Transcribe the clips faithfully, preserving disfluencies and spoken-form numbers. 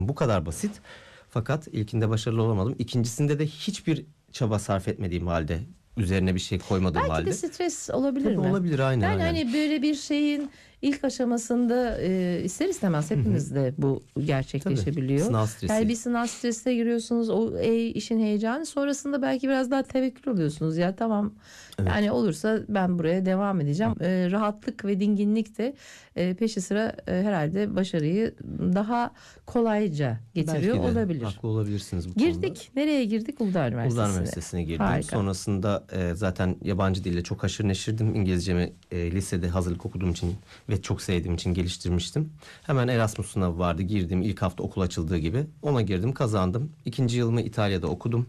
Bu kadar basit. Fakat ilkinde başarılı olamadım. İkincisinde de hiçbir çaba sarf etmediğim halde, üzerine bir şey koymadığım Belki halde. de stres olabilir Tabii mi? olabilir, aynen, Yani aynen. hani böyle bir şeyin ilk aşamasında e, ister istemez hepimizde bu gerçekleşebiliyor. Tabii, sınav stresi. Yani bir sınav stresine giriyorsunuz, o e, işin heyecanı, sonrasında belki biraz daha tevekkül oluyorsunuz. Ya tamam, Evet. yani olursa ben buraya devam edeceğim. E, rahatlık ve dinginlik de e, peşi sıra e, herhalde başarıyı daha kolayca getiriyor Belki de olabilir. haklı olabilirsiniz bu Girdik. konuda. Nereye girdik? Uludağ Üniversitesi'ne. Uludağ Üniversitesi'ne girdim. Harika. Sonrasında e, zaten yabancı dille çok haşır neşirdim. İngilizcemi e, lisede hazırlık okuduğum için ve çok sevdiğim için geliştirmiştim. Hemen Erasmus sınavı vardı. Girdim, ilk hafta okul açıldığı gibi. Ona girdim, kazandım. İkinci yılımı İtalya'da okudum.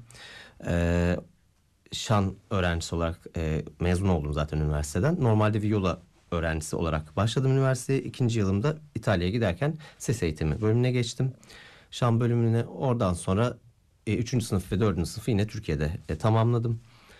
E, şan öğrencisi olarak e, mezun oldum zaten üniversiteden. Normalde viola öğrencisi olarak başladım üniversiteye. İkinci yılımda İtalya'ya giderken ses eğitimi bölümüne geçtim. Şan bölümüne oradan sonra e, üçüncü sınıf ve dördüncü sınıfı yine Türkiye'de e, tamamladım.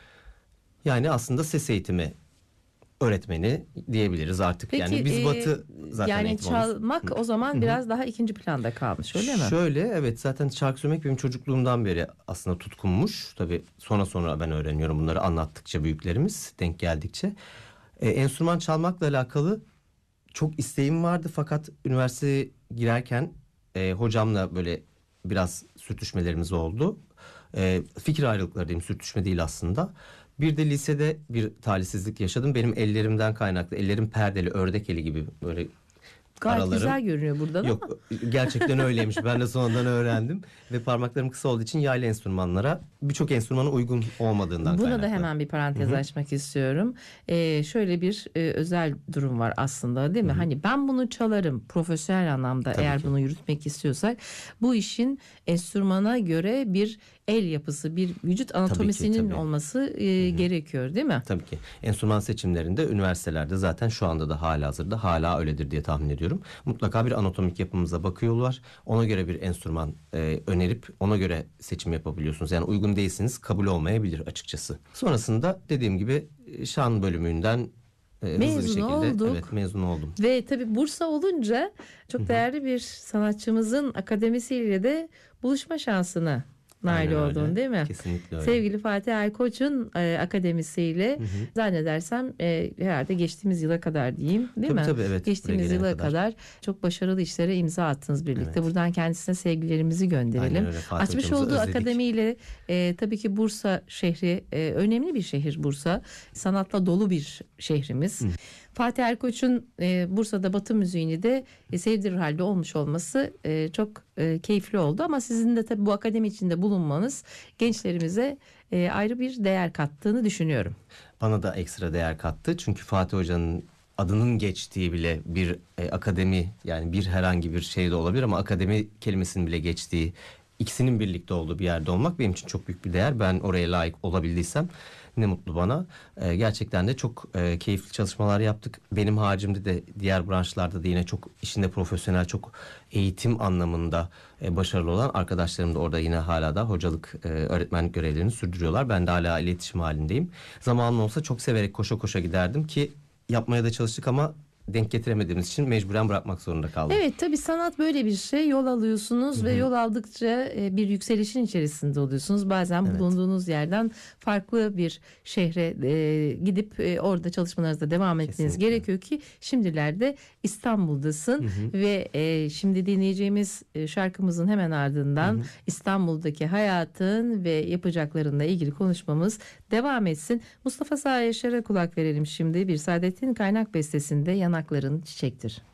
Yani aslında ses eğitimi öğretmeni diyebiliriz artık. Peki, yani biz e, Batı zaten yani eğitim çalmak alıyoruz. o zaman Hı hı. biraz daha ikinci planda kalmış, öyle mi? Şöyle, evet, zaten şarkı söylemek benim çocukluğumdan beri aslında tutkunmuş. Tabii sonra sonra ben öğreniyorum bunları, anlattıkça büyüklerimiz, denk geldikçe. Ee, enstrüman çalmakla alakalı çok isteğim vardı fakat üniversiteye girerken e, hocamla böyle biraz sürtüşmelerimiz oldu. E, fikir ayrılıkları diyeyim, sürtüşme değil aslında. Bir de lisede bir talihsizlik yaşadım. Benim ellerimden kaynaklı, ellerim perdeli, ördek eli gibi böyle. Gayet Aralarım. güzel görünüyor buradan Yok, ama. gerçekten öyleymiş. Ben de sonradan öğrendim. Ve parmaklarım kısa olduğu için yaylı enstrümanlara, birçok enstrümana uygun olmadığından Buna kaynaklı. da hemen bir parantez Hı hı. açmak istiyorum. Ee, şöyle bir e, özel durum var aslında, değil mi? Hani ben bunu çalarım profesyonel anlamda, Tabii eğer ki. bunu yürütmek istiyorsak, bu işin enstrümana göre bir el yapısı, bir vücut anatomisinin tabii. olması e, gerekiyor, değil mi? Tabii ki. Enstrüman seçimlerinde üniversitelerde zaten şu anda da halihazırda hala öyledir diye tahmin ediyorum. Mutlaka bir anatomik yapımıza bakıyorlar. Ona göre bir enstrüman e, önerip ona göre seçim yapabiliyorsunuz. Yani uygun değilsiniz, kabul olmayabilir açıkçası. Sonrasında dediğim gibi e, şan bölümünden e, hızlı bir Mezun şekilde olduk. evet mezun oldum. Ve tabii Bursa olunca çok değerli bir sanatçımızın akademisiyle de buluşma şansına nail Aynen oldun, öyle. değil mi? Kesinlikle öyle. Sevgili Fatih Erkoç'un e, akademisiyle zannedersem e, herhalde geçtiğimiz yıla kadar diyeyim, değil Tabii, mi? tabii, evet. Geçtiğimiz Buraya gelene yıla kadar. kadar çok başarılı işlere imza attınız birlikte. Evet. Buradan kendisine sevgilerimizi gönderelim. Aynen öyle. Fatih Açmış hocamızı olduğu özledik. akademiyle e, tabii ki Bursa şehri e, önemli bir şehir Bursa. Sanatla dolu bir şehrimiz. Fatih Erkoç'un e, Bursa'da Batı müziğini de e, sevdirir halde olmuş olması e, çok e, keyifli oldu. Ama sizin de tabii bu akademi içinde bulunmanız gençlerimize e, ayrı bir değer kattığını düşünüyorum. Bana da ekstra değer kattı. Çünkü Fatih Hoca'nın adının geçtiği bile bir e, akademi, yani bir herhangi bir şey de olabilir ama akademi kelimesinin bile geçtiği, ikisinin birlikte olduğu bir yerde olmak benim için çok büyük bir değer. Ben oraya layık olabildiysem ne mutlu bana. E, gerçekten de çok e, keyifli çalışmalar yaptık. Benim haricimde de diğer branşlarda da yine çok işinde profesyonel, çok eğitim anlamında e, başarılı olan arkadaşlarım da orada yine hala da hocalık, e, öğretmenlik görevlerini sürdürüyorlar. Ben de hala iletişim halindeyim. Zamanım olsa çok severek koşa koşa giderdim ki yapmaya da çalıştık ama denk getiremediğimiz için mecburen bırakmak zorunda kaldım. Evet, tabii sanat böyle bir şey. Yol alıyorsunuz ve yol aldıkça e, bir yükselişin içerisinde oluyorsunuz. Bazen Evet. bulunduğunuz yerden farklı bir şehre e, gidip e, orada çalışmalarınıza devam etmeniz Kesinlikle. gerekiyor ki şimdilerde İstanbul'dasın ve e, şimdi dinleyeceğimiz e, şarkımızın hemen ardından İstanbul'daki hayatın ve yapacaklarınla ilgili konuşmamız devam etsin. Mustafa Sağ Yaşar'a kulak verelim şimdi. Bir Saadettin Kaynak bestesinde Yanakların Çiçektir.